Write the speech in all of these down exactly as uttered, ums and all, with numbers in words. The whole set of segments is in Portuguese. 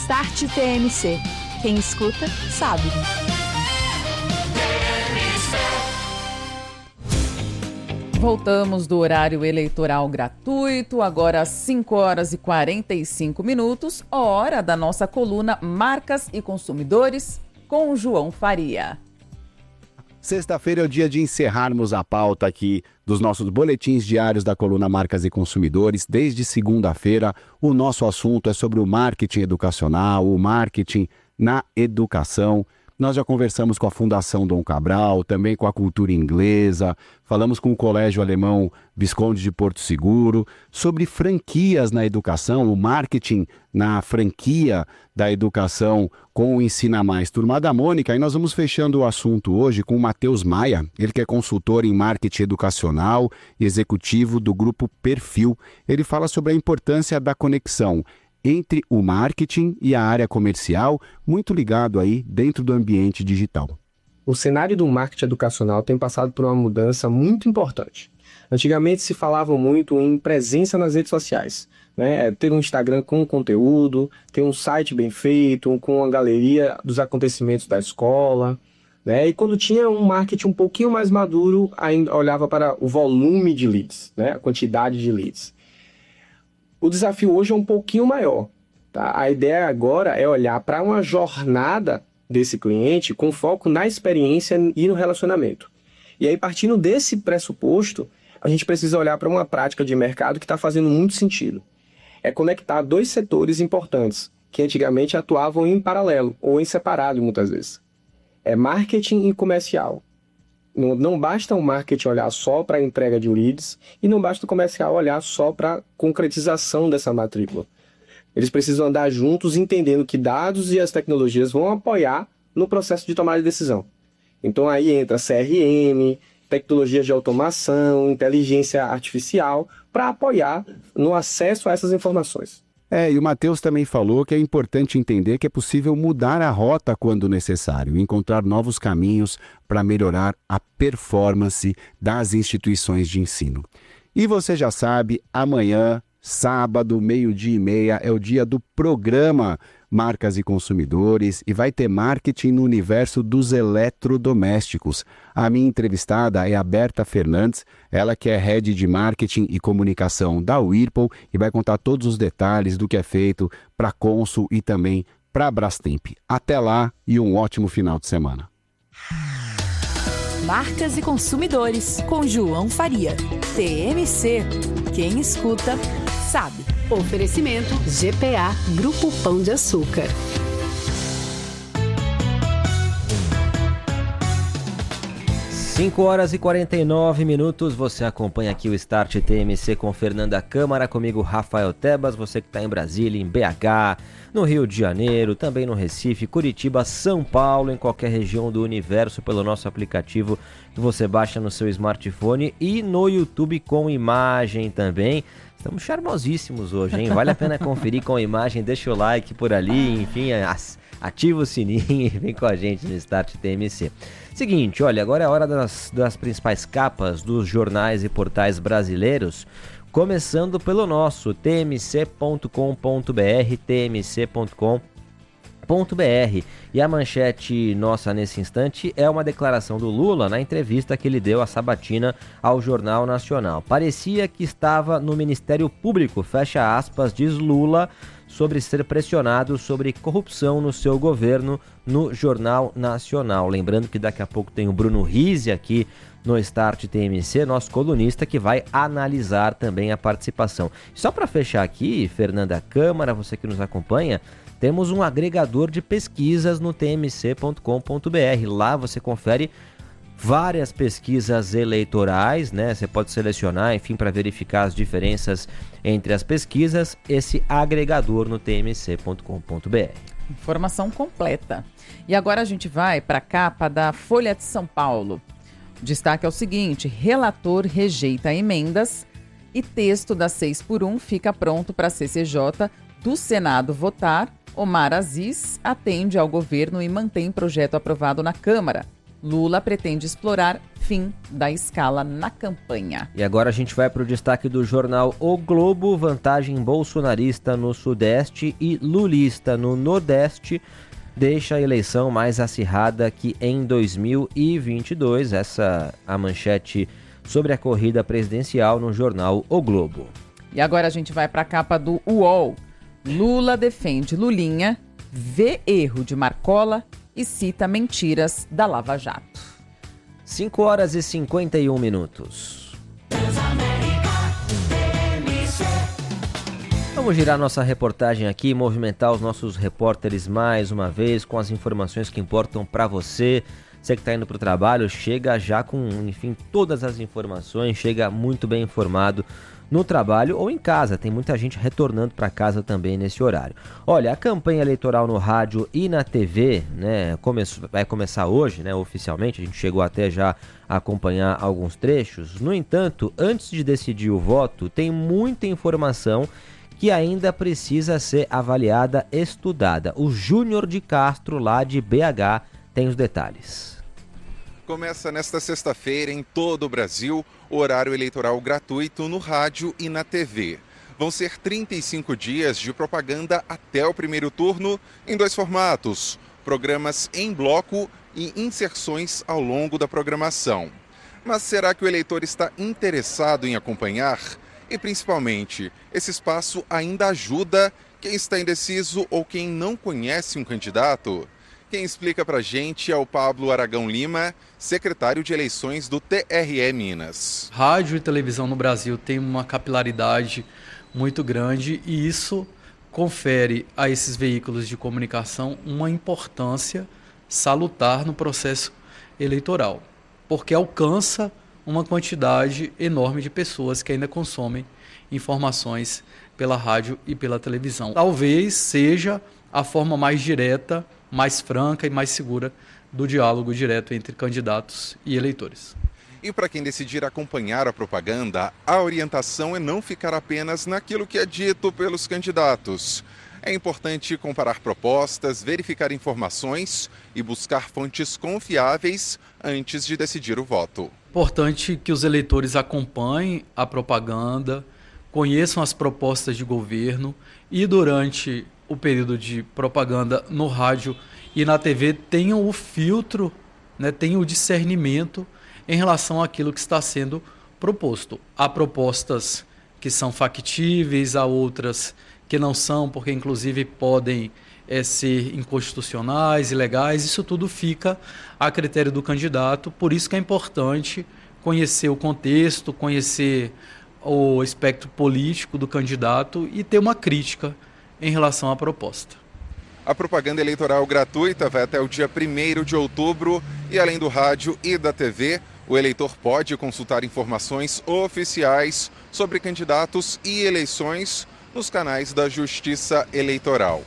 Start T M C. Quem escuta, sabe. Voltamos do horário eleitoral gratuito, agora às cinco horas e quarenta e cinco minutos, hora da nossa coluna Marcas e Consumidores, com o João Faria. Sexta-feira é o dia de encerrarmos a pauta aqui dos nossos boletins diários da coluna Marcas e Consumidores. Desde segunda-feira, o nosso assunto é sobre o marketing educacional, o marketing na educação. Nós já conversamos com a Fundação Dom Cabral, também com a Cultura Inglesa, falamos com o Colégio Alemão Visconde de Porto Seguro, sobre franquias na educação, o marketing na franquia da educação com o Ensina Mais Turma da Mônica. E nós vamos fechando o assunto hoje com o Matheus Maia, ele que é consultor em marketing educacional e executivo do Grupo Perfil. Ele fala sobre a importância da conexão entre o marketing e a área comercial, muito ligado aí dentro do ambiente digital. O cenário do marketing educacional tem passado por uma mudança muito importante. Antigamente se falava muito em presença nas redes sociais, né? Ter um Instagram com conteúdo, ter um site bem feito, com uma galeria dos acontecimentos da escola, né? E quando tinha um marketing um pouquinho mais maduro, ainda olhava para o volume de leads, né? A quantidade de leads. O desafio hoje é um pouquinho maior. Tá? A ideia agora é olhar para uma jornada desse cliente com foco na experiência e no relacionamento. E aí, partindo desse pressuposto, a gente precisa olhar para uma prática de mercado que está fazendo muito sentido. É conectar dois setores importantes, que antigamente atuavam em paralelo ou em separado muitas vezes. É marketing e comercial. Não, não basta o marketing olhar só para a entrega de leads e não basta o comercial olhar só para a concretização dessa matrícula. Eles precisam andar juntos, entendendo que dados e as tecnologias vão apoiar no processo de tomada de decisão. Então aí entra C R M, tecnologias de automação, inteligência artificial, para apoiar no acesso a essas informações. É, e o Matheus também falou que é importante entender que é possível mudar a rota quando necessário, encontrar novos caminhos para melhorar a performance das instituições de ensino. E você já sabe, amanhã, sábado, meio-dia e meia, é o dia do programa Marcas e Consumidores e vai ter marketing no universo dos eletrodomésticos. A minha entrevistada é a Berta Fernandes, ela que é Head de Marketing e Comunicação da Whirlpool e vai contar todos os detalhes do que é feito para a Consul e também para a Brastemp. Até lá e um ótimo final de semana. Marcas e Consumidores, com João Faria. T M C. Quem escuta, sabe. Oferecimento G P A Grupo Pão de Açúcar. cinco horas e quarenta e nove minutos, você acompanha aqui o Start T M C com Fernanda Câmara, comigo Rafael Tebas, você que está em Brasília, em B H, no Rio de Janeiro, também no Recife, Curitiba, São Paulo, em qualquer região do universo pelo nosso aplicativo que você baixa no seu smartphone e no YouTube com imagem também. Estamos charmosíssimos hoje, hein? Vale a pena conferir com a imagem, deixa o like por ali, enfim, ativa o sininho e vem com a gente no Start T M C. Seguinte, olha, agora é a hora das, das principais capas dos jornais e portais brasileiros, começando pelo nosso t m c ponto com ponto b r, t m c ponto com ponto b r. E a manchete nossa nesse instante é uma declaração do Lula na entrevista que ele deu à sabatina ao Jornal Nacional. Parecia que estava no Ministério Público, fecha aspas, diz Lula, sobre ser pressionado sobre corrupção no seu governo no Jornal Nacional. Lembrando que daqui a pouco tem o Bruno Rizzi aqui no Start T M C, nosso colunista, que vai analisar também a participação. Só para fechar aqui, Fernanda Câmara, você que nos acompanha, temos um agregador de pesquisas no t m c ponto com ponto b r. Lá você confere várias pesquisas eleitorais, né? Você pode selecionar, enfim, para verificar as diferenças entre as pesquisas, esse agregador no t m c ponto com ponto b r. Informação completa. E agora a gente vai para a capa da Folha de São Paulo. O destaque é o seguinte: relator rejeita emendas e texto da seis por um fica pronto para a C C J do Senado votar. Omar Aziz atende ao governo e mantém projeto aprovado na Câmara. Lula pretende explorar fim da escala na campanha. E agora a gente vai para o destaque do jornal O Globo. Vantagem bolsonarista no Sudeste e lulista no Nordeste deixa a eleição mais acirrada que em dois mil e vinte e dois. Essa é a manchete sobre a corrida presidencial no jornal O Globo. E agora a gente vai para a capa do U O L. Lula defende Lulinha, vê erro de Marcola e cita mentiras da Lava Jato. cinco horas e cinquenta e um minutos. Vamos girar nossa reportagem aqui, movimentar os nossos repórteres mais uma vez com as informações que importam para você. Você que está indo para o trabalho, chega já com, enfim, todas as informações, chega muito bem informado no trabalho ou em casa. Tem muita gente retornando para casa também nesse horário. Olha, a campanha eleitoral no rádio e na T V, né, começou, vai começar hoje, né, oficialmente. A gente chegou até já a acompanhar alguns trechos. No entanto, antes de decidir o voto, tem muita informação que ainda precisa ser avaliada, estudada. O Júnior de Castro, lá de B H, tem os detalhes. Começa nesta sexta-feira em todo o Brasil o horário eleitoral gratuito no rádio e na T V. Vão ser trinta e cinco dias de propaganda até o primeiro turno em dois formatos, programas em bloco e inserções ao longo da programação. Mas será que o eleitor está interessado em acompanhar? E principalmente, esse espaço ainda ajuda quem está indeciso ou quem não conhece um candidato? Quem explica pra gente é o Pablo Aragão Lima, secretário de eleições do T R E Minas. Rádio e televisão no Brasil tem uma capilaridade muito grande e isso confere a esses veículos de comunicação uma importância salutar no processo eleitoral, porque alcança uma quantidade enorme de pessoas que ainda consomem informações pela rádio e pela televisão. Talvez seja a forma mais direta, mais franca e mais segura do diálogo direto entre candidatos e eleitores. E para quem decidir acompanhar a propaganda, a orientação é não ficar apenas naquilo que é dito pelos candidatos. É importante comparar propostas, verificar informações e buscar fontes confiáveis antes de decidir o voto. Importante que os eleitores acompanhem a propaganda, conheçam as propostas de governo e durante o período de propaganda no rádio e na T V tenham o filtro, né, tenham o discernimento em relação àquilo que está sendo proposto. Há propostas que são factíveis, há outras que não são, porque inclusive podem é, ser inconstitucionais, ilegais. Isso tudo fica a critério do candidato, por isso que é importante conhecer o contexto, conhecer o espectro político do candidato e ter uma crítica em relação à proposta. A propaganda eleitoral gratuita vai até o dia primeiro de outubro e, além do rádio e da T V, o eleitor pode consultar informações oficiais sobre candidatos e eleições nos canais da Justiça Eleitoral.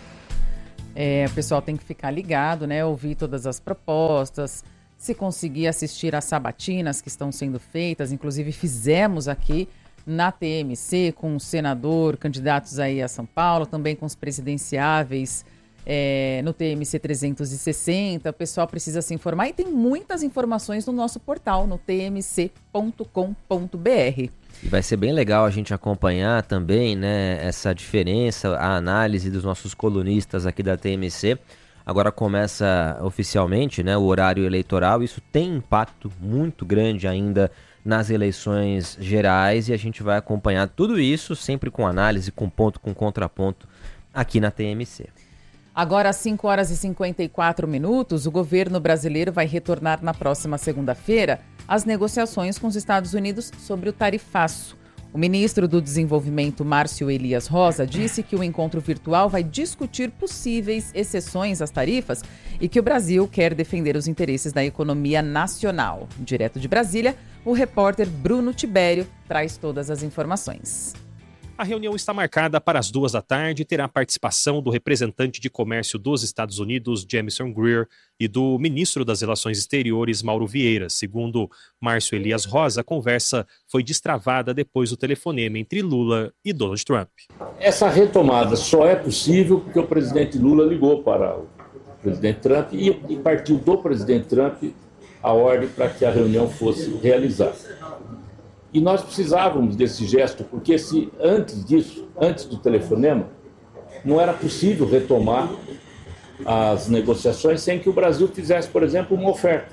É, o pessoal tem que ficar ligado, né? Ouvir todas as propostas, se conseguir assistir às sabatinas que estão sendo feitas, inclusive fizemos aqui na T M C, com o senador, candidatos aí a São Paulo, também com os presidenciáveis é, no T M C trezentos e sessenta. O pessoal precisa se informar e tem muitas informações no nosso portal, no t m c ponto com ponto b r. E vai ser bem legal a gente acompanhar também, né, essa diferença, a análise dos nossos colunistas aqui da T M C. Agora começa oficialmente, né, o horário eleitoral. Isso tem impacto muito grande ainda nas eleições gerais e a gente vai acompanhar tudo isso sempre com análise, com ponto, com contraponto aqui na T M C. Agora às cinco horas e cinquenta e quatro minutos, o governo brasileiro vai retornar na próxima segunda-feira às negociações com os Estados Unidos sobre o tarifaço. O ministro do Desenvolvimento, Márcio Elias Rosa, disse que o encontro virtual vai discutir possíveis exceções às tarifas e que o Brasil quer defender os interesses da economia nacional. Direto de Brasília, o repórter Bruno Tibério traz todas as informações. A reunião está marcada para as duas da tarde e terá a participação do representante de comércio dos Estados Unidos, Jamieson Greer, e do ministro das Relações Exteriores, Mauro Vieira. Segundo Márcio Elias Rosa, a conversa foi destravada depois do telefonema entre Lula e Donald Trump. Essa retomada só é possível porque o presidente Lula ligou para o presidente Trump e, e partiu do presidente Trump a ordem para que a reunião fosse realizada. E nós precisávamos desse gesto, porque se antes disso, antes do telefonema, não era possível retomar as negociações sem que o Brasil fizesse, por exemplo, uma oferta.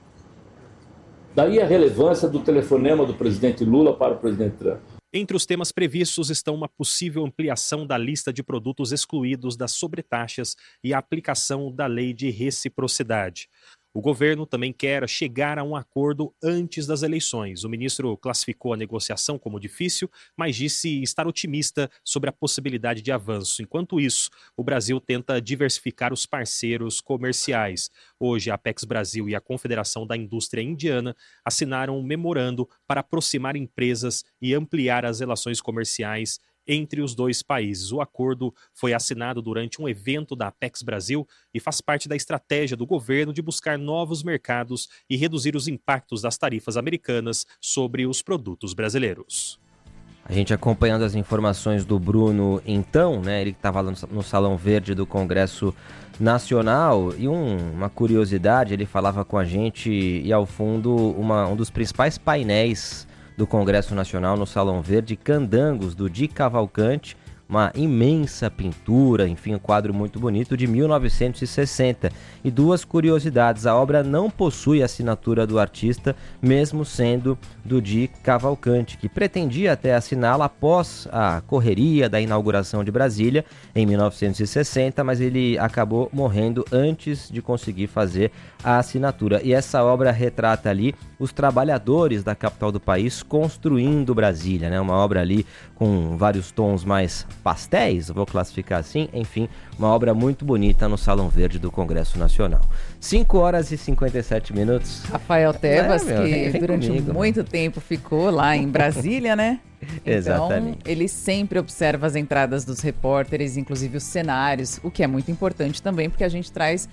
Daí a relevância do telefonema do presidente Lula para o presidente Trump. Entre os temas previstos estão uma possível ampliação da lista de produtos excluídos das sobretaxas e a aplicação da lei de reciprocidade. O governo também quer chegar a um acordo antes das eleições. O ministro classificou a negociação como difícil, mas disse estar otimista sobre a possibilidade de avanço. Enquanto isso, o Brasil tenta diversificar os parceiros comerciais. Hoje, a Apex Brasil e a Confederação da Indústria Indiana assinaram um memorando para aproximar empresas e ampliar as relações comerciais entre os dois países. O acordo foi assinado durante um evento da Apex Brasil e faz parte da estratégia do governo de buscar novos mercados e reduzir os impactos das tarifas americanas sobre os produtos brasileiros. A gente acompanhando as informações do Bruno, então, né, ele que estava lá no Salão Verde do Congresso Nacional, e um, uma curiosidade, ele falava com a gente e ao fundo uma, um dos principais painéis do Congresso Nacional no Salão Verde, Candangos, do Di Cavalcante, uma imensa pintura, enfim, um quadro muito bonito de mil novecentos e sessenta. E duas curiosidades, a obra não possui assinatura do artista, mesmo sendo do Di Cavalcante, que pretendia até assiná-la após a correria da inauguração de Brasília, em mil novecentos e sessenta, mas ele acabou morrendo antes de conseguir fazer a assinatura. E essa obra retrata ali os trabalhadores da capital do país construindo Brasília, né? Uma obra ali com vários tons mais pastéis, vou classificar assim, enfim, uma obra muito bonita no Salão Verde do Congresso Nacional. cinco horas e cinquenta e sete minutos. Rafael Tebas, é, meu, que vem durante comigo, muito mano. tempo ficou lá em Brasília, né? Então, exatamente. Ele sempre observa as entradas dos repórteres, inclusive os cenários, o que é muito importante também, porque a gente traz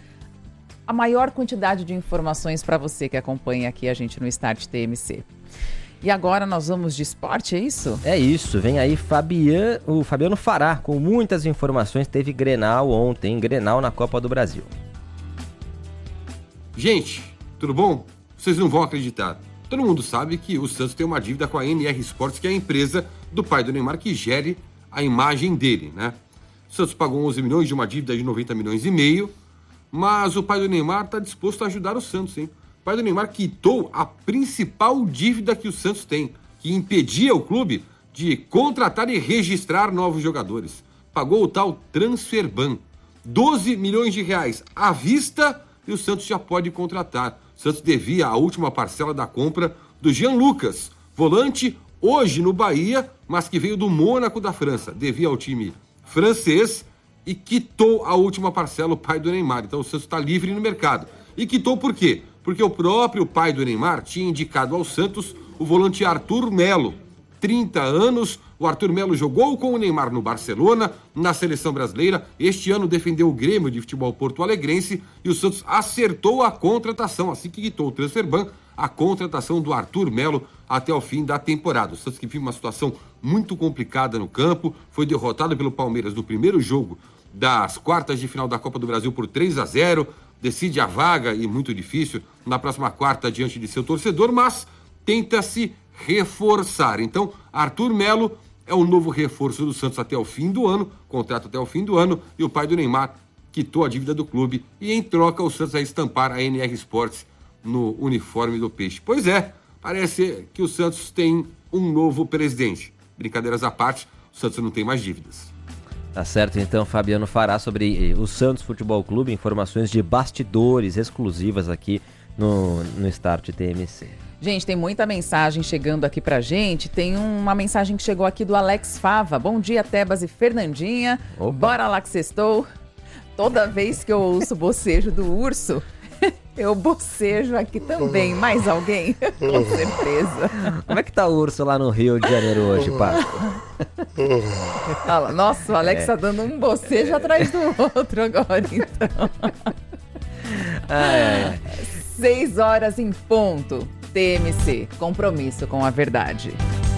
a maior quantidade de informações para você que acompanha aqui a gente no Start T M C. E agora nós vamos de esporte, é isso? É isso, vem aí Fabian, o Fabiano Fará com muitas informações. Teve Grenal ontem, Grenal na Copa do Brasil. Gente, tudo bom? Vocês não vão acreditar. Todo mundo sabe que o Santos tem uma dívida com a N R Sports, que é a empresa do pai do Neymar que gere a imagem dele, né? O Santos pagou onze milhões de uma dívida de noventa milhões e meio, mas o pai do Neymar está disposto a ajudar o Santos, hein? O pai do Neymar quitou a principal dívida que o Santos tem, que impedia o clube de contratar e registrar novos jogadores. Pagou o tal Transferban, doze milhões de reais à vista, e o Santos já pode contratar. O Santos devia a última parcela da compra do Jean Lucas, volante hoje no Bahia, mas que veio do Mônaco da França. Devia ao time francês e quitou a última parcela o pai do Neymar. Então o Santos está livre no mercado. E quitou por quê? Porque o próprio pai do Neymar tinha indicado ao Santos o volante Arthur Melo. trinta anos, o Arthur Melo jogou com o Neymar no Barcelona, na seleção brasileira. Este ano defendeu o Grêmio de futebol porto-alegrense e o Santos acertou a contratação, assim que quitou o Transferban, a contratação do Arthur Melo até o fim da temporada. O Santos, que vive uma situação muito complicada no campo, foi derrotado pelo Palmeiras no primeiro jogo das quartas de final da Copa do Brasil por três a zero, decide a vaga, e muito difícil, na próxima quarta diante de seu torcedor, mas tenta se reforçar. Então, Arthur Melo é o novo reforço do Santos até o fim do ano, contrato até o fim do ano, e o pai do Neymar quitou a dívida do clube e, em troca, o Santos vai estampar a N R Sports no uniforme do Peixe. Pois é, parece que o Santos tem um novo presidente. Brincadeiras à parte, o Santos não tem mais dívidas. Tá certo, então, Fabiano Fará sobre o Santos Futebol Clube, informações de bastidores exclusivas aqui no, no Start T M C. Gente, tem muita mensagem chegando aqui pra gente. Tem uma mensagem que chegou aqui do Alex Fava. Bom dia, Tebas e Fernandinha. Opa. Bora lá que sextou. Toda vez que eu ouço o bocejo do urso, eu bocejo aqui também. Mais alguém? Com certeza. Como é que tá o urso lá no Rio de Janeiro hoje, Paco? Nossa, o Alex é. tá dando um bocejo é. atrás do outro agora, então. Ai, ai. Seis horas em ponto. T M C, compromisso com a verdade.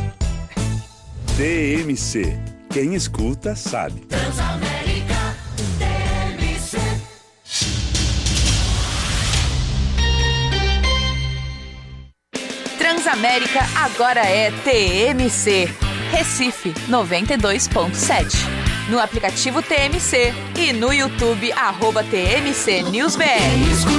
T M C, quem escuta sabe. Transamérica, T M C. Transamérica agora é T M C. Recife noventa e dois ponto sete. No aplicativo T M C e no YouTube, arroba T M C News B R.